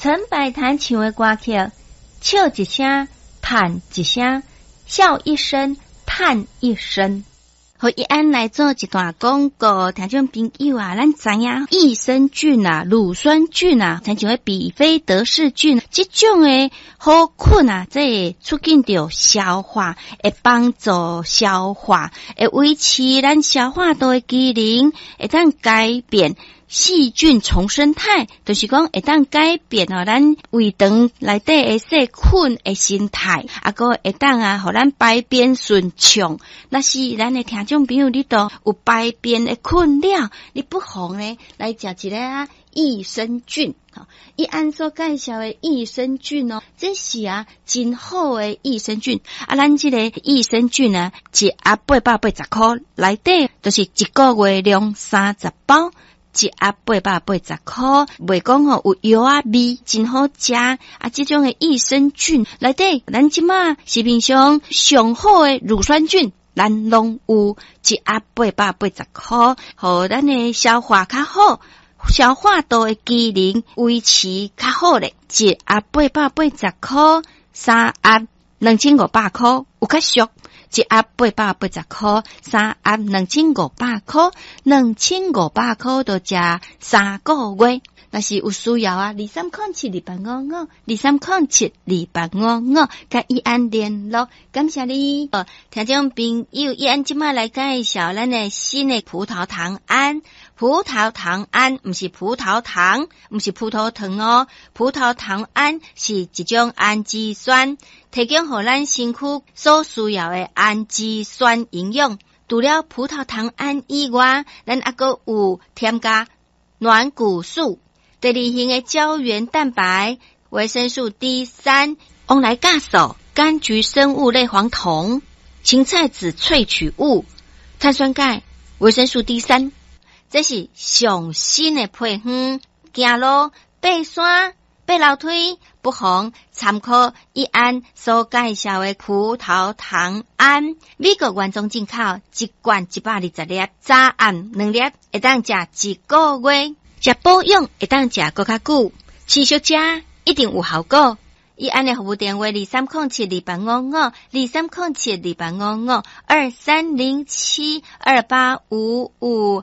陈百潭唱的歌曲，笑一声，叹一声，笑一声，叹一声。和一安来做一段广告，听众朋友啊，咱知影益生菌啊、乳酸菌啊，像像比菲德氏菌，这种的好菌啊，这会促进着消化，会帮助消化，会维持咱消化道的机能，会当改变细菌重生态，就是讲会当改变咱胃肠内底的细菌的生态，个会当互咱排便顺畅。那是咱的听众朋友，你都有排便的困扰，你不妨呢来食一个益生菌。一按所介绍的益生菌这是真好的益生菌咱这个益生菌一盒880块，内底就是一个月量30包。一盒880块，袂讲有药味，真好食这种的益生菌内底，咱即马市面上上好的乳酸菌，咱拢有一盒880块，互咱的消化较好，消化道的机能维持较好咧。一盒880块，3盒2500块，有较俗。一盒880块，3盒2500块，2500块就食3个月。若是有需要23072855，23072855，甲伊安联络。感谢你，听众朋友，伊安即马来介绍咱的新的葡萄糖胺。葡萄糖胺毋是葡萄糖，毋是葡萄糖葡萄糖胺是一种氨基酸，提供互咱身躯所需要的氨基酸营养。除了葡萄糖胺以外，咱还阁有添加软骨素、第二型的胶原蛋白、维生素 D3、翁来酵素、柑橘生物类黄酮、芹菜籽萃取物、碳酸钙、维生素 D3。这是上新的配方，行路、爬山、爬楼梯，不妨参考一安所介绍的葡萄糖胺。美国原装进口，一罐120粒，早暗2粒，会当食1个月。食保养会当食更较久，持续食一定有效果。一安的服务电话23072855，23072855，23072855。